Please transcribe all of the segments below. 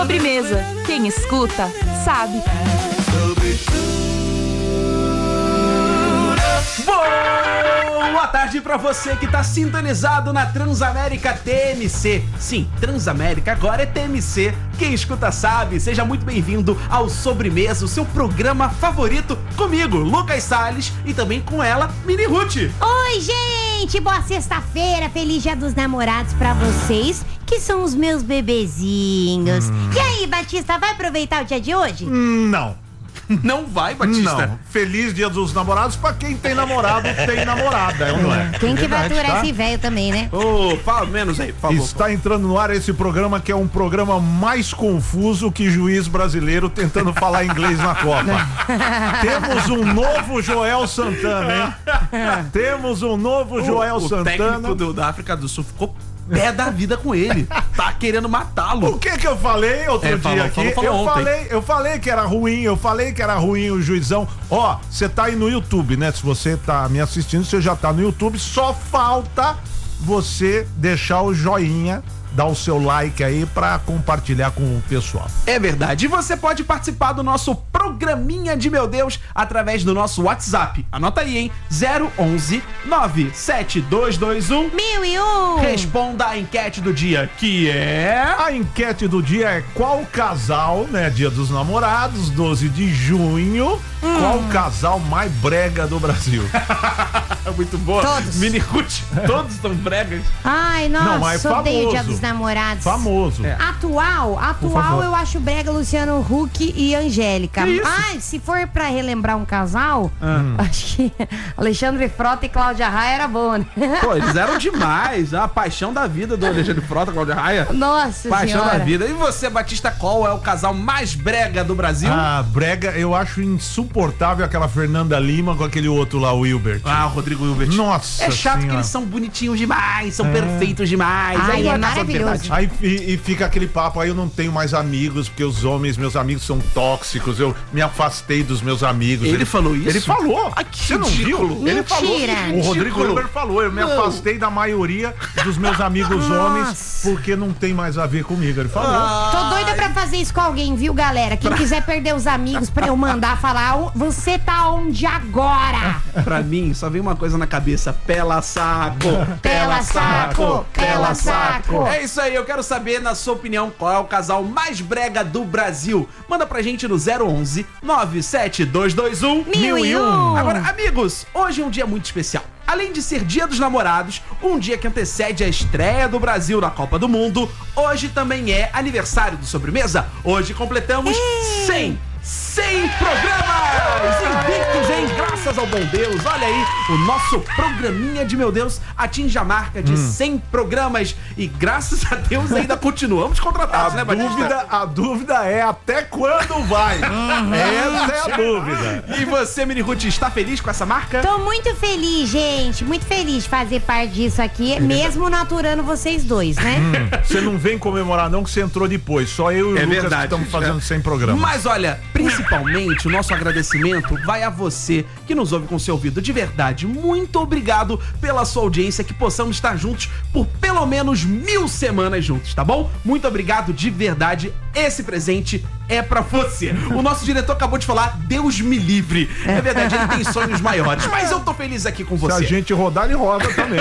Sobremesa. Quem escuta, sabe. Boa tarde pra você que tá sintonizado na Transamérica TMC. Sim, Transamérica agora é TMC. Quem escuta sabe. Seja muito bem-vindo ao Sobremesa, o seu programa favorito, comigo, Lucas Salles, e também com ela, Mini Ruth. Oi, gente! Boa sexta-feira, feliz Dia dos Namorados pra vocês, que são os meus bebezinhos. E aí, Batista, vai aproveitar o dia de hoje? Não. Não vai, Batista? Não. Feliz Dia dos Namorados pra quem tem namorado, tem namorada, não é? Quem que vai Verdade, aturar tá? esse velho também, né? Fala menos aí, por favor. Está entrando no ar esse programa que é um programa mais confuso que juiz brasileiro tentando falar inglês na Copa. Temos um novo Joel Santana, hein? Temos um novo Joel Santana. O técnico da África do Sul ficou pé da vida com ele. Tá querendo matá-lo. O que eu falei outro dia aqui? Eu falei que era ruim, o juizão. Ó, você tá aí no YouTube, né? Se você tá me assistindo, você já tá no YouTube, só falta você deixar o joinha, dar o seu like aí pra compartilhar com o pessoal. É verdade. E você pode participar do nosso programinha de meu Deus através do nosso WhatsApp. Anota aí, hein? 011 97221 1001. Responda a enquete do dia, que é... A enquete do dia é qual casal, né? Dia dos Namorados, 12 de junho. Qual casal mais brega do Brasil? Muito boa. Todos. Mini Ruth, todos são bregas. Ai, nossa, Não, mas odeio o Dia famoso. dos Namorados. Famoso. É. Atual favor. eu acho brega Luciano Huck e Angélica. Que isso? Ai, se for pra relembrar um casal, acho que Alexandre Frota e Cláudia Raia era bom, né? Pô, eles eram demais. A paixão da vida do Alexandre Frota, Cláudia Raia. Nossa Paixão senhora. da vida. E você, Batista, qual é o casal mais brega do Brasil? Ah, brega, eu acho insuportável aquela Fernanda Lima com aquele outro lá, o Wilbert. Ah, o Rodrigo Hilbert. Nossa É chato que senhora. eles são bonitinhos demais, são perfeitos demais. Ai, Aí não é casal de maravilhoso. verdade. Aí e fica aquele papo, aí eu não tenho mais amigos, porque os homens, meus amigos são tóxicos, eu me afastei dos meus amigos. Ele falou isso? Ele falou. Ah, que Você não ridículo. viu? Ele falou. Mentira. O Rodrigo Ridículo. Hilbert falou, eu me afastei da maioria dos meus amigos homens, porque não tem mais a ver comigo. Ele falou. Tô doida pra fazer isso com alguém, viu, galera? Quem quiser perder os amigos pra eu mandar falar, você tá onde agora? Pra mim, só vem uma coisa na cabeça: pela saco, Pela saco, pela saco. É isso aí, eu quero saber, na sua opinião, qual é o casal mais brega do Brasil. Manda pra gente no 011 97221 1001. Agora, amigos, hoje é um dia muito especial. Além de ser Dia dos Namorados, um dia que antecede a estreia do Brasil na Copa do Mundo, hoje também é aniversário do Sobremesa. Hoje completamos 100 programas invictos, hein? Graças ao bom Deus. Olha aí, o nosso programinha de meu Deus atinge a marca de 100 programas e graças a Deus ainda continuamos contratados, né, Batista? A dúvida é até quando vai. Essa é a dúvida. E você, Mini Ruth, está feliz com essa marca? Tô muito feliz, gente. Muito feliz de fazer parte disso aqui, mesmo naturando vocês dois, né? Você não vem comemorar não, que você entrou depois. Só eu e o Lucas que estamos fazendo 100 programas. Mas olha, principalmente o nosso agradecimento vai a você que nos ouve com seu ouvido. De verdade, muito obrigado pela sua audiência, que possamos estar juntos por pelo menos 1000 semanas juntos, tá bom? Muito obrigado de verdade. Esse presente é pra você. O nosso diretor acabou de falar, Deus me livre. É verdade, ele tem sonhos maiores, mas eu tô feliz aqui com Se você. a gente rodar, ele roda também.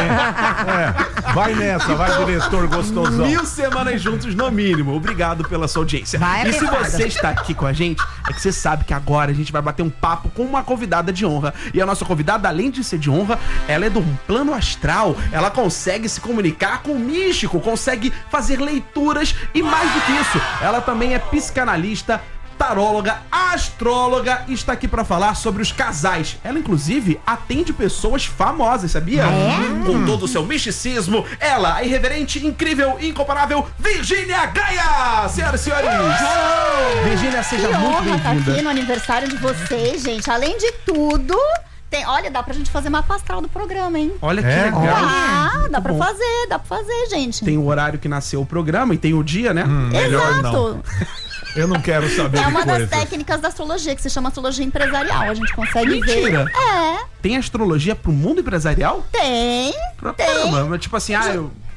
Vai nessa, vai, diretor gostosão. 1000 semanas juntos, no mínimo. Obrigado pela sua audiência. Vai, e se pesada. você está aqui com a gente, é que você sabe que agora a gente vai bater um papo com uma convidada de honra. E a nossa convidada, além de ser de honra, ela é do plano astral. Ela consegue se comunicar com o místico, consegue fazer leituras e mais do que isso, ela também é psicanalista, taróloga, astróloga e está aqui pra falar sobre os casais. Ela, inclusive, atende pessoas famosas, sabia? Com todo o seu misticismo, ela, a irreverente, incrível, incomparável Virgínia Gaia! Senhoras e senhores! Virgínia, seja Que muito honra tá aqui bem-vinda. no aniversário de vocês, gente. Além de tudo, olha, dá pra gente fazer mapa astral do programa, hein? Olha que É? legal. Ah, dá pra bom. fazer, gente. Tem o horário que nasceu o programa e tem o dia, né? Melhor Exato. não. Eu não quero saber É de uma das coisas. técnicas da astrologia, que se chama astrologia empresarial. A gente consegue Mentira. ver. É, Tem astrologia pro mundo empresarial? tem. Caramba, mas tipo assim,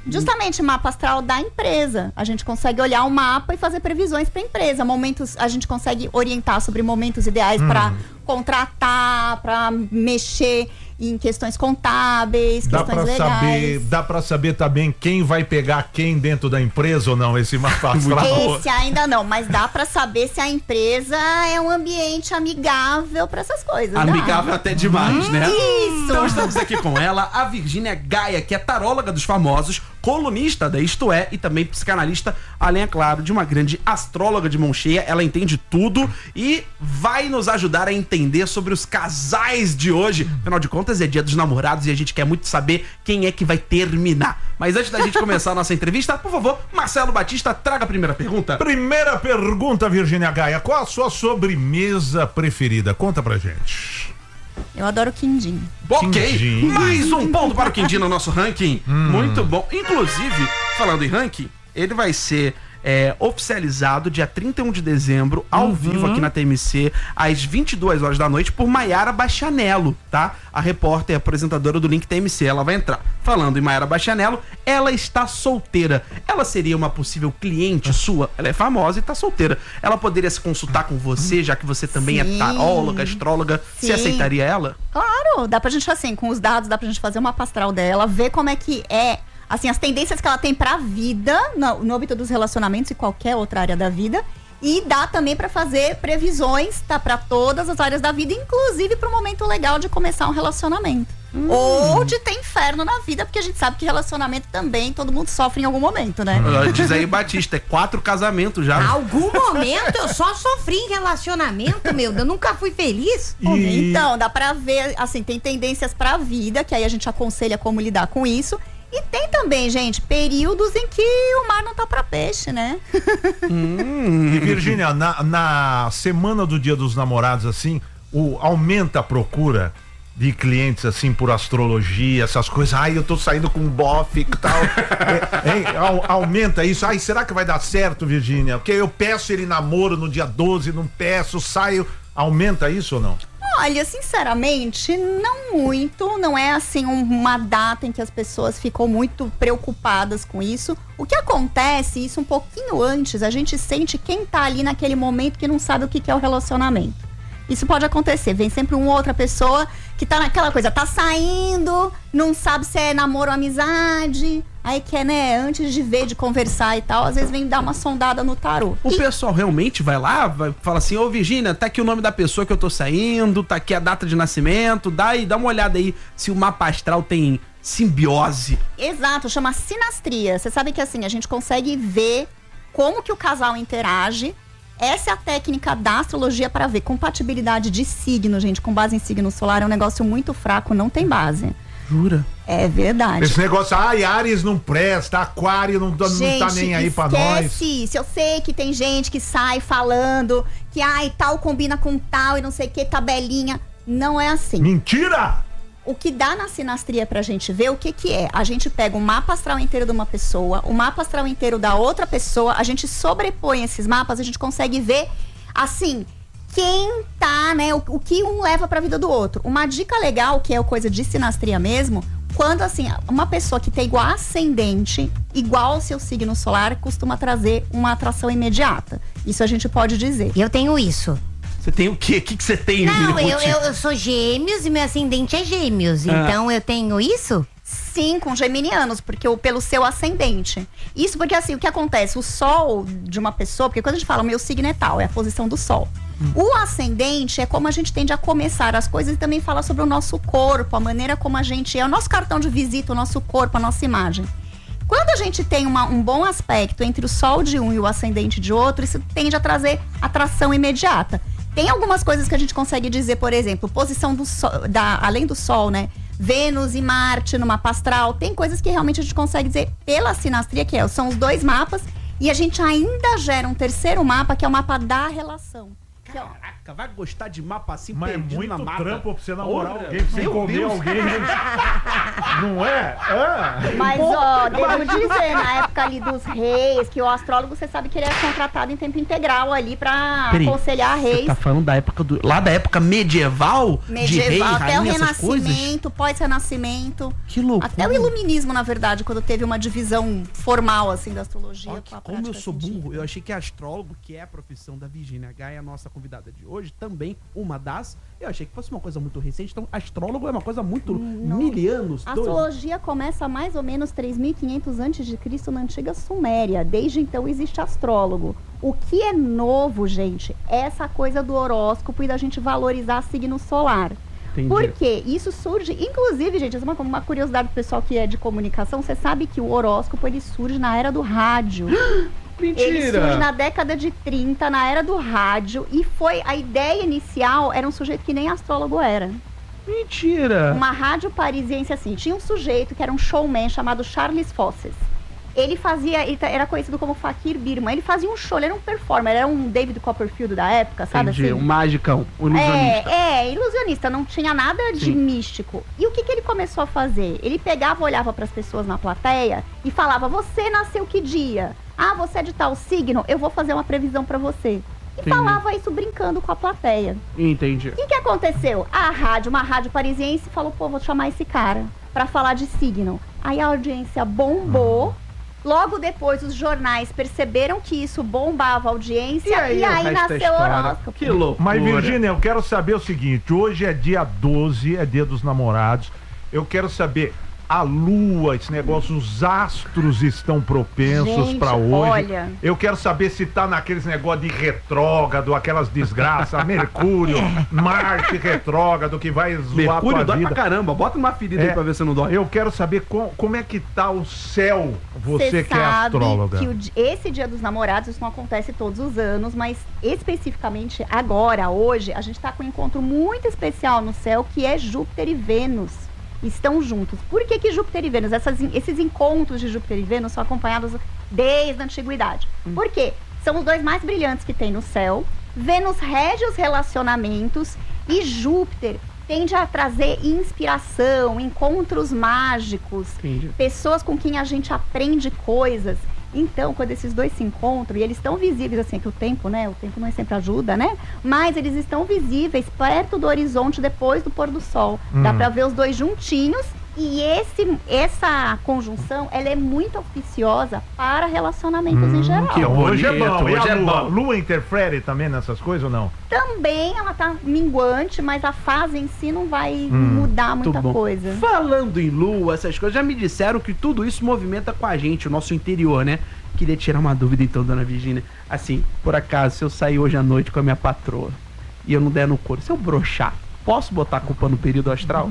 Justamente mapa astral da empresa. A gente consegue olhar o mapa e fazer previsões para a empresa. A gente consegue orientar sobre momentos ideais para contratar, para mexer em questões contábeis, questões legais. Dá pra saber também quem vai pegar quem dentro da empresa ou não, esse mapa astral? Esse ainda não, mas dá pra saber se a empresa é um ambiente amigável pra essas coisas. Amigável até demais, né? Isso! Então estamos aqui com ela, a Virgínia Gaia, que é taróloga dos famosos, colunista da Isto É e também psicanalista, além, é claro, de uma grande astróloga de mão cheia. Ela entende tudo e vai nos ajudar a entender sobre os casais de hoje. Afinal de contas, é Dia dos Namorados e a gente quer muito saber quem é que vai terminar. Mas antes da gente começar a nossa entrevista, por favor, Marcelo Batista, traga a primeira pergunta. Primeira pergunta, Virgínia Gaia. Qual a sua sobremesa preferida? Conta pra gente. Eu adoro quindim. Ok, Quindim. mais um ponto para o Quindim no nosso ranking. Muito bom. Inclusive, falando em ranking, ele vai ser oficializado dia 31 de dezembro, ao vivo aqui na TMC, às 22 horas da noite, por Maiara Bastianello, tá? A repórter e apresentadora do Link TMC. Ela vai entrar. Falando em Maiara Bastianello, ela está solteira. Ela seria uma possível cliente sua? Ela é famosa e está solteira. Ela poderia se consultar com você, já que você também é taróloga, astróloga. Sim. Você aceitaria ela? Claro, dá pra gente, assim, com os dados, dá pra gente fazer uma mapa astral dela, ver como é que é, assim, as tendências que ela tem pra vida, no âmbito dos relacionamentos e qualquer outra área da vida. E dá também pra fazer previsões, tá? Pra todas as áreas da vida, inclusive pro momento legal de começar um relacionamento. Ou de ter inferno na vida, porque a gente sabe que relacionamento também todo mundo sofre em algum momento, né? Diz aí, Batista, é 4 casamentos já. Algum momento eu só sofri em relacionamento, meu. Eu nunca fui feliz. Então, dá pra ver, assim, tem tendências pra vida, que aí a gente aconselha como lidar com isso. E tem também, gente, períodos em que o mar não tá pra peixe, né? E Virgínia, na semana do Dia dos Namorados, assim, aumenta a procura de clientes, assim, por astrologia, essas coisas. Ai, eu tô saindo com um bofe e tal. Aumenta isso. Ai, será que vai dar certo, Virgínia? Porque eu peço ele namoro no dia 12, não peço, saio. Aumenta isso ou não? Olha, sinceramente, não muito. Não é assim uma data em que as pessoas ficam muito preocupadas com isso. O que acontece, isso um pouquinho antes, a gente sente quem tá ali naquele momento que não sabe o que é o relacionamento. Isso pode acontecer, vem sempre uma outra pessoa que tá naquela coisa, tá saindo, não sabe se é namoro ou amizade, aí quer, né, antes de ver, de conversar e tal, às vezes vem dar uma sondada no tarô. O pessoal realmente vai lá, fala assim, ô Virgínia, tá aqui o nome da pessoa que eu tô saindo, tá aqui a data de nascimento, dá uma olhada aí se o mapa astral tem simbiose. Exato, chama sinastria. Você sabe que assim, a gente consegue ver como que o casal interage. Essa é a técnica da astrologia para ver compatibilidade de signo, gente, com base em signo solar. É um negócio muito fraco, não tem base. Jura? É verdade. Esse negócio, Áries não presta, Aquário não tá nem aí pra nós. Esquece isso. Eu sei que tem gente que sai falando que, tal combina com tal e não sei o que, tabelinha. Não é assim. Mentira! O que dá na sinastria pra gente ver, o que é? A gente pega o mapa astral inteiro de uma pessoa, o mapa astral inteiro da outra pessoa, a gente sobrepõe esses mapas, a gente consegue ver, assim, quem tá, né, o que um leva pra vida do outro. Uma dica legal, que é coisa de sinastria mesmo, quando, assim, uma pessoa que tem igual ascendente, igual ao seu signo solar, costuma trazer uma atração imediata. Isso a gente pode dizer. Eu tenho isso. Você tem o quê? O que você tem? Não, eu sou gêmeos e meu ascendente é gêmeos. Então eu tenho isso? Sim, com geminianos, porque pelo seu ascendente. Isso porque, assim, o que acontece? O sol de uma pessoa, porque quando a gente fala o meu signo é tal, é a posição do sol. O ascendente é como a gente tende a começar as coisas e também fala sobre o nosso corpo, a maneira como a gente é, o nosso cartão de visita, o nosso corpo, a nossa imagem. Quando a gente tem um bom aspecto entre o sol de um e o ascendente de outro, isso tende a trazer atração imediata. Tem algumas coisas que a gente consegue dizer, por exemplo, posição do sol, além do Sol, né? Vênus e Marte no mapa astral. Tem coisas que realmente a gente consegue dizer pela sinastria, que são os 2 mapas. E a gente ainda gera um terceiro mapa, que é o mapa da relação. aqui, ó. Caraca, vai gostar de mapa assim, mas perdido muito na mata. trampo pra você namorar Porra, alguém, pra você meu comer Deus. alguém. Não é? Mas, ó, devo dizer, na época ali dos reis, que o astrólogo, você sabe que ele é contratado em tempo integral ali pra aconselhar reis. Você tá falando da época lá da época medieval? De rei, até rainha, o Renascimento, pós-Renascimento. Que loucura. Até o Iluminismo, na verdade, quando teve uma divisão formal, assim, da astrologia. Ó, como eu sou burro, eu achei que astrólogo, que é a profissão da Virgínia Gaia, a nossa convidada de hoje, também uma das. Eu achei que fosse uma coisa muito recente. Então, astrólogo é uma coisa muito mil anos. A astrologia começa mais ou menos 3.500 a.C. na antiga Suméria. Desde então existe astrólogo. O que é novo, gente, é essa coisa do horóscopo e da gente valorizar signo solar. Entendi. Por quê? Isso surge, inclusive, gente, uma curiosidade pro pessoal que é de comunicação, você sabe que o horóscopo ele surge na era do rádio. Mentira! Ele surge na década de 30, na era do rádio, e a ideia inicial era um sujeito que nem astrólogo era. Mentira! Uma rádio parisiense assim, tinha um sujeito que era um showman chamado Charles Fosses. Ele era conhecido como Fakir Birman, ele fazia um show, ele era um performer, era um David Copperfield da época, sabe? Entendi, assim? um magicão, um ilusionista. Ilusionista, não tinha nada de místico. E o que ele começou a fazer? Ele pegava, olhava para as pessoas na plateia e falava, você nasceu que dia? Ah, você é de tal signo, eu vou fazer uma previsão para você. E falava isso brincando com a plateia. Entendi. O que aconteceu? Uma rádio parisiense falou, pô, vou chamar esse cara para falar de signo. Aí a audiência bombou. Logo depois, os jornais perceberam que isso bombava a audiência e aí nasceu o horóscopo. Que loucura. Mas, Virgínia, eu quero saber o seguinte, hoje é dia 12, é dia dos namorados. Eu quero saber, a lua, esse negócio, os astros estão propensos pra hoje. Olha. Eu quero saber se tá naqueles negócios de retrógrado, aquelas desgraças, Mercúrio, Marte retrógrado, que vai zoar Mercúrio a tua dói vida. pra caramba, bota uma ferida aí pra ver se não dói. Eu quero saber como é que tá o céu, você que é sabe astróloga. Que esse Dia dos Namorados, isso não acontece todos os anos, mas especificamente agora, hoje, a gente tá com um encontro muito especial no céu, que é Júpiter e Vênus. Estão juntos. Por que Júpiter e Vênus? Esses encontros de Júpiter e Vênus são acompanhados desde a antiguidade. Por quê? São os dois mais brilhantes que tem no céu. Vênus rege os relacionamentos e Júpiter tende a trazer inspiração, encontros mágicos, pessoas com quem a gente aprende coisas. Então, quando esses dois se encontram, e eles estão visíveis, assim, que o tempo, né? O tempo não sempre ajuda, né? Mas eles estão visíveis perto do horizonte depois do pôr do sol. Dá pra ver os dois juntinhos. E essa conjunção, ela é muito auspiciosa para relacionamentos em geral. Que hoje é bom, hoje é bom. Lua interfere também nessas coisas ou não? Também ela tá minguante, mas a fase em si não vai mudar muita coisa. Falando em lua, essas coisas, já me disseram que tudo isso movimenta com a gente, o nosso interior, né? Queria tirar uma dúvida então, dona Virgínia. Assim, por acaso, se eu sair hoje à noite com a minha patroa e eu não der no couro, se eu broxar, posso botar a culpa no período astral?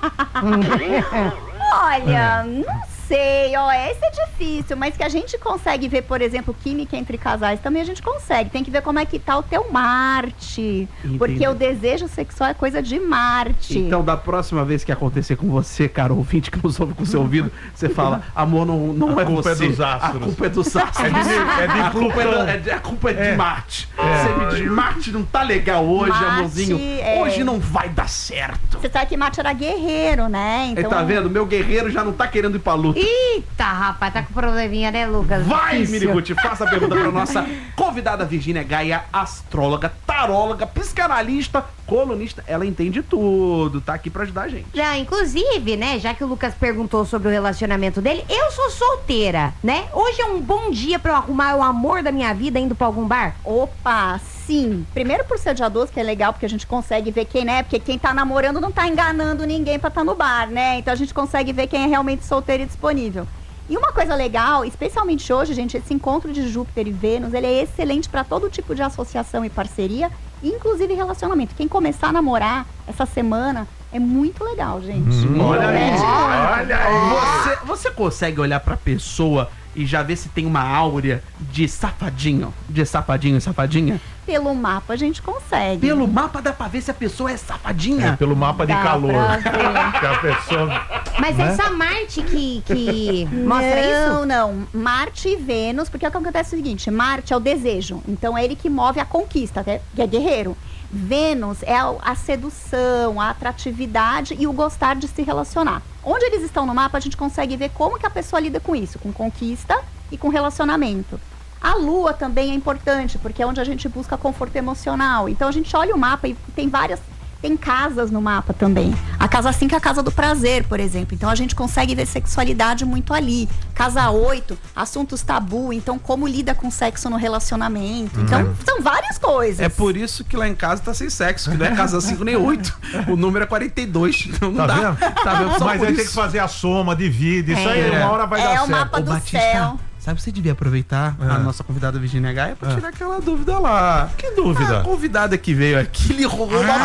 Olha, não sei, esse é difícil, mas que a gente consegue ver, por exemplo, química entre casais, também a gente consegue. Tem que ver como é que tá o teu Marte. Entendi. Porque o desejo sexual é coisa de Marte. Então, da próxima vez que acontecer com você, cara, ouvinte que nos ouve com o seu ouvido, você fala, amor, não é você. A culpa é dos astros. A culpa é dos astros. A culpa é de Marte. Você me diz, Marte não tá legal hoje, Marte, amorzinho. Hoje não vai dar certo. Você sabe que Marte era guerreiro, né? Então... Tá vendo? Meu guerreiro já não tá querendo ir pra luta. Eita, rapaz, tá com probleminha, né, Lucas? Vai, Difícil. Miniguti, faça a pergunta pra nossa convidada Virgínia Gaia, astróloga, taróloga, psicanalista, colunista. Ela entende tudo, tá aqui pra ajudar a gente. Já, inclusive, né, já que o Lucas perguntou sobre o relacionamento dele, eu sou solteira, né? Hoje é um bom dia pra eu arrumar o amor da minha vida indo pra algum bar? Opa, sim. Primeiro por ser dia 12, que é legal, porque a gente consegue ver quem, né? Porque quem tá namorando não tá enganando ninguém pra tá no bar, né? Então a gente consegue ver quem é realmente solteiro e disponível. E uma coisa legal, especialmente hoje, gente, esse encontro de Júpiter e Vênus, ele é excelente para todo tipo de associação e parceria, inclusive relacionamento. Quem começar a namorar essa semana é muito legal, gente. Olha aí, olha aí. Você consegue olhar pra pessoa e já ver se tem uma áurea de safadinho e safadinha? pelo mapa a gente consegue. Pelo mapa dá pra ver se a pessoa é safadinha. Pelo mapa de Dá calor. pra Que a pessoa... Mas né? é só Marte que mostra isso? Não. Marte e Vênus, porque o que acontece é o seguinte, Marte é o desejo, então é ele que move a conquista, que é guerreiro. Vênus é a sedução, a atratividade e o gostar de se relacionar. Onde eles estão no mapa, a gente consegue ver como que a pessoa lida com isso, com conquista e com relacionamento. A Lua também é importante, porque é onde a gente busca conforto emocional. Então a gente olha o mapa e tem casas no mapa também. A casa 5 é a casa do prazer, por exemplo. Então a gente consegue ver sexualidade muito ali. Casa 8, assuntos tabu. Então como lida com sexo no relacionamento. Então são várias coisas. É por isso que lá em casa tá sem sexo, que não é casa 5 nem 8. O número é 42. Então não Tá dá. vendo? Tá vendo? Só Mas por aí isso. tem que fazer a soma, divide. Isso aí uma hora vai dar É certo. o mapa do céu. Sabe, você devia aproveitar a nossa convidada Virginia Gaia pra tirar aquela dúvida lá. Que dúvida? A convidada que veio aqui, ele roubou uma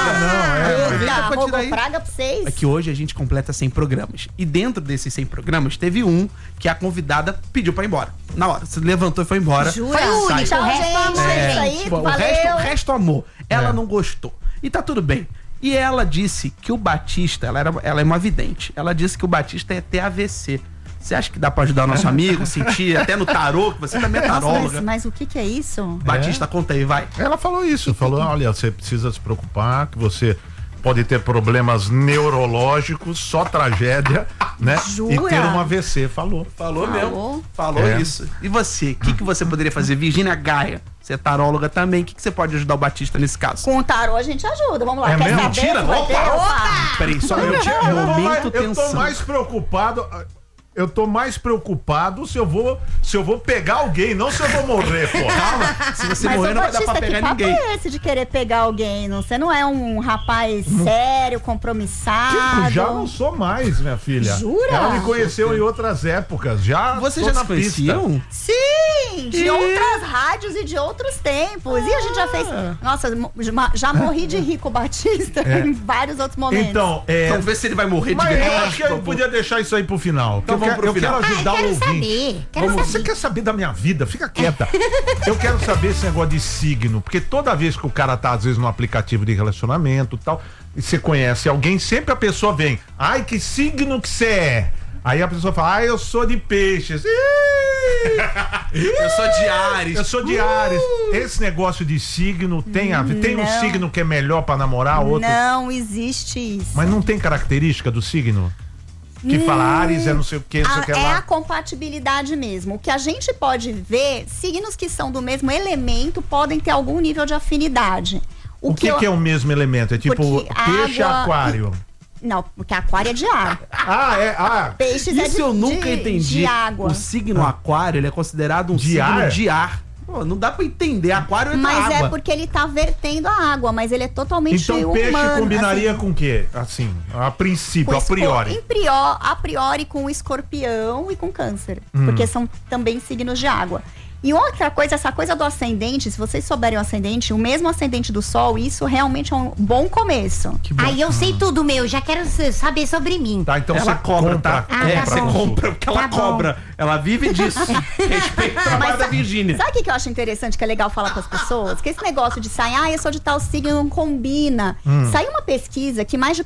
praga. Aproveita pra tirar aí. Praga pra vocês. É que hoje a gente completa 100 programas. E dentro desses 100 programas, teve um que a convidada pediu pra ir embora. Na hora, se levantou e foi embora. Jura? Foi o único. Tchau, O resto gente. é É isso aí. Bom, Valeu. o resto amor. Ela não gostou. E tá tudo bem. E ela disse que o Batista, ela é uma vidente. Ela disse que o Batista ia ter AVC. Você acha que dá pra ajudar o nosso amigo, sentir até no tarô, que você também é taróloga? Mas o que é isso? Batista, conta aí, vai. Ela falou isso, falou, olha, você precisa se preocupar, que você pode ter problemas neurológicos, só tragédia, né? Jura? E ter um AVC, falou. Falou Falou. mesmo. Falou É. isso. E você? O que você poderia fazer? Virginia Gaia, você é taróloga também. O que você pode ajudar o Batista nesse caso? Com o tarô a gente ajuda. Vamos lá. É Quer mesmo? saber Mentira? se vai ter? Opa! Peraí, só um minutinho. Momento Eu tô tensão. mais preocupado. Eu tô mais preocupado se eu vou pegar alguém, não se eu vou morrer, pô. Calma, se você Mas, morrer ô, não vai dar pra Batista, pegar que papo ninguém. é esse de querer pegar alguém? Você não é um rapaz sério, compromissado? Já não sou mais, minha filha. Jura? Ela me conheceu em outras épocas. Já Vocês tô já na se pista. conheciam? Sim, de E- outras rádios e de outros tempos. E a gente já fez... Nossa, já morri de rico Batista em vários outros momentos. Então, Vamos ver se ele vai morrer de mas eu verdade. acho que eu podia deixar isso aí pro final. Então eu vamos quero, pro eu final. quero ajudar o quero ouvinte. saber. Quero Você saber. quer saber da minha vida? Fica quieta. Eu quero saber esse negócio de signo, porque toda vez que o cara tá, às vezes, no aplicativo de relacionamento e tal, e você conhece alguém, sempre a pessoa vem, ai, que signo que você é? Aí a pessoa fala, eu sou de peixes. Eu sou de Ares. Eu sou de Ares. Esse negócio de signo tem a ver? Tem um Não. signo que é melhor pra namorar, outro... Não existe isso. Mas não tem característica do signo? Que fala Ares é não sei o que, não sei o que É lá. a compatibilidade mesmo. O que a gente pode ver, signos que são do mesmo elemento podem ter algum nível de afinidade. O que é o mesmo elemento? É tipo Porque peixe água- aquário. Não, porque aquário é de ar. Peixes é Isso de, eu nunca de- entendi. de água. O signo aquário, ele é considerado um De signo ar? de ar. Pô, não dá pra entender. Aquário é da Mas água. é porque ele tá vertendo a água, mas ele é totalmente Então peixe humano, combinaria assim, com o quê? Assim, a princípio, com a priori. A priori com o escorpião e com câncer. Hum. Porque são também signos de água. E outra coisa, essa coisa do ascendente, se vocês souberem o ascendente, o mesmo ascendente do sol, isso realmente é um bom começo. Que bom. Aí eu sei tudo, meu. Já quero saber sobre mim. Tá, então Ela você cobra, tá? Ah, tá Você bom. compra porque ela Tá bom. cobra. Ela vive disso. Respeita o trabalho da Virgínia. Sabe o que eu acho interessante, que é legal falar com as pessoas? Que esse negócio de sair, eu sou de tal signo, não combina. Saiu uma pesquisa que mais de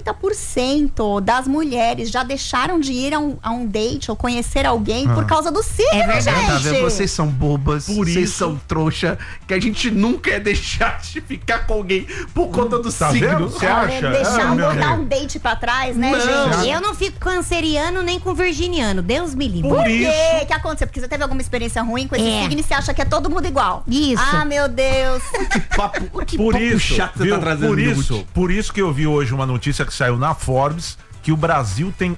40% das mulheres já deixaram de ir a um date ou conhecer alguém por causa do signo, É verdade. Tá vendo? gente. Vocês são bobas, Por vocês isso- são trouxa, que a gente nunca ia deixar de ficar com alguém por conta do Tá signo. vendo? Você Olha, acha? deixar meu dar amigo. um date pra trás, né, Não. gente? Eu não fico canceriano nem com virginiano. Deus me livre. Por Por isso. quê? O que aconteceu? Porque você teve alguma experiência ruim com esse É. signo e você acha que é todo mundo igual. Isso. Ah, meu Deus. Que Por papo isso, chato você viu? tá trazendo. Por isso que eu vi hoje uma notícia que saiu na Forbes que o Brasil tem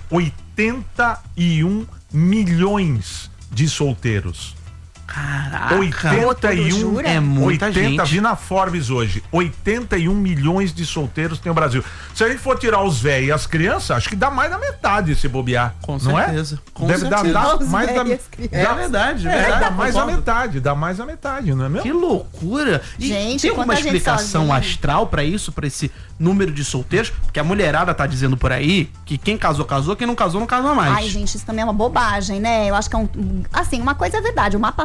81 milhões de solteiros. Caraca. 81, jura? É muita 80, gente. vi na Forbes hoje, 81 milhões de solteiros tem o Brasil. Se a gente for tirar os velhos e as crianças, acho que dá mais da metade se bobear. Com não certeza, É? com Deve certeza. dar Os mais da velhos e as crianças. É verdade, É, verdade. dá mais a concordo. metade, dá mais a metade, não é mesmo? Que loucura! E Gente, tem alguma quanta gente explicação sozinha. astral pra isso, pra esse número de solteiros? Porque a mulherada tá dizendo por aí que quem casou, casou, quem não casou, não casou mais. Ai, gente, isso também é uma bobagem, né? Eu acho que é assim, uma coisa é verdade, o mapa astral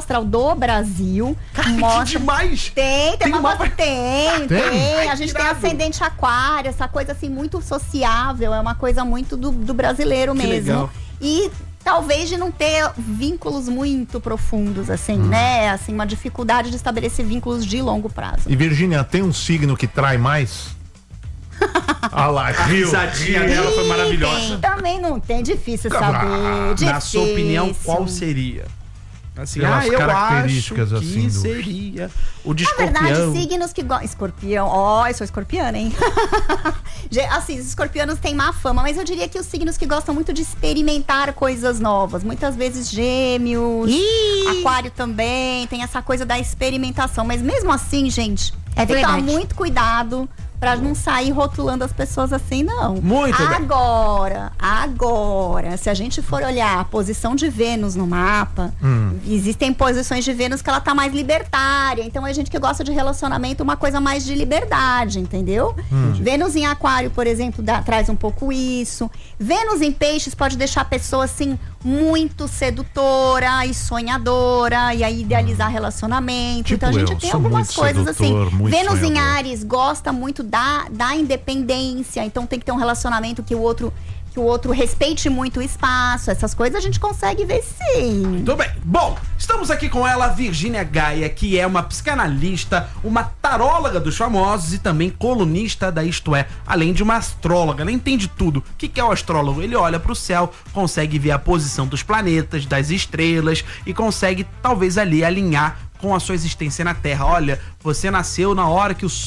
astral do Brasil. Que demais! Tem uma foto. Tem. A gente tem irado. ascendente aquário, essa coisa assim muito sociável, é uma coisa muito do brasileiro Que mesmo. legal. E talvez de não ter vínculos muito profundos, assim, né? Assim, uma dificuldade de estabelecer vínculos de longo prazo. E Virgínia, tem um signo que trai mais? Ah lá, A risadinha dela foi maravilhosa. Também não tem, difícil saber. Na sua opinião, difícil. qual seria? Assim, Pelas eu características, acho que assim, do- seria o de Na escorpião. verdade, signos que gostam. Escorpião, eu sou escorpiana, hein? Assim, os escorpianos têm má fama, mas eu diria que os signos que gostam muito de experimentar coisas novas. Muitas vezes gêmeos, aquário também, tem essa coisa da experimentação. Mas mesmo assim, gente, É tem que tomar verdade. muito cuidado pra não sair rotulando as pessoas assim, não. Muito bem. Agora, se a gente for olhar a posição de Vênus no mapa, existem posições de Vênus que ela tá mais libertária. Então é gente que gosta de relacionamento, uma coisa mais de liberdade, entendeu? Vênus em aquário, por exemplo, traz um pouco isso. Vênus em peixes pode deixar a pessoa assim muito sedutora e sonhadora, e aí idealizar relacionamento. Tipo então a gente eu, tem sou algumas muito coisas sedutor, assim. muito Vênus em sonhador. Ares gosta muito da independência, então tem que ter um relacionamento que o outro respeite muito o espaço. Essas coisas a gente consegue ver sim. Tudo bem. Bom, estamos aqui com ela, Virgínia Gaia, que é uma psicanalista, uma taróloga dos famosos e também colunista da Isto É, além de uma astróloga. Ela entende tudo. O que é o astrólogo? Ele olha pro céu, consegue ver a posição dos planetas, das estrelas e consegue talvez ali alinhar com a sua existência na Terra. Olha, você nasceu na hora que o